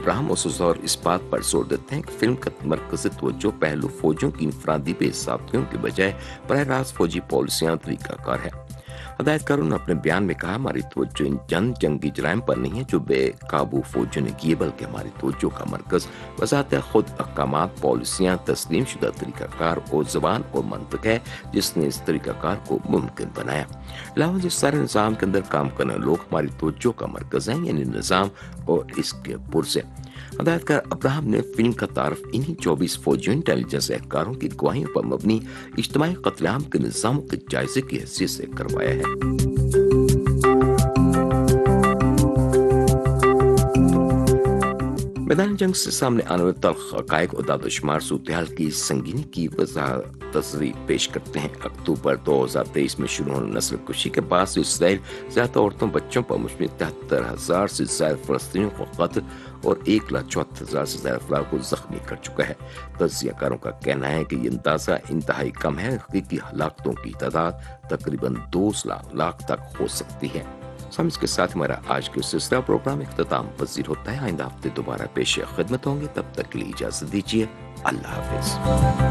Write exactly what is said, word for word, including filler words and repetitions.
Abraham اسوزور اس بات پر زور دیتے ہیں کہ فلم کا مرکزی توجہ پہلو فوجوں کی انفرادی بے ضابطگیوں کے بجائے براہ راست فوجی پالیسیاں طریقہ کار ہے۔ ہدایت کاروں نے اپنے بیان میں کہا، ہماری توجہ ان جن جنگی جرائم پر نہیں ہے جو بے قابو فوجوں نے کیے، بلکہ ہماری توجہ کا مرکز وضاحت خود احکامات، پالیسیاں، تسلیم شدہ طریقہ کار اور زبان اور منطق ہے جس نے اس طریقہ کار کو ممکن بنایا۔ علاوہ اس سارے نظام کے اندر کام کرنے لوگ ہماری توجہ کا مرکز ہیں، یعنی نظام اور اس کے پرزے۔ ہدایت کار ابراہم نے فلم کا تعارف انہی چوبیس فوجی انٹیلیجنس اہلکاروں کی گواہیوں پر مبنی اجتماعی قتل عام کے نظاموں کے جائزے کی حیثیت سے کروایا ہے۔ میدان جنگ سے سامنے آنے والے تلخ حقائق اور داد و شمار صورتحال کی سنگینی کی وضاحت تصریح پیش کرتے ہیں۔ اکتوبر دو ہزار تیئیس میں شروع ہونے نسل کشی کے بعد سے اسرائیل زیادہ عورتوں بچوں پر مشتمل تہتر ہزار سے زائد فلسطینیوں کو قتل اور ایک لاکھ چوہتر ہزار سے زائد افراد کو زخمی کر چکا ہے۔ تجزیہ کاروں کا کہنا ہے کہ یہ اندازہ انتہائی کم ہے، حقیقی ہلاکتوں کی تعداد تقریباً دو لاکھ تک ہو سکتی ہے۔ ہم اس کے ساتھ ہمارا آج کے سلسلہ پروگرام اختتام پذیر ہوتا ہے۔ آئندہ ہفتے دوبارہ پیش خدمت ہوں گے، تب تک کے لیے اجازت دیجیے۔ اللہ حافظ۔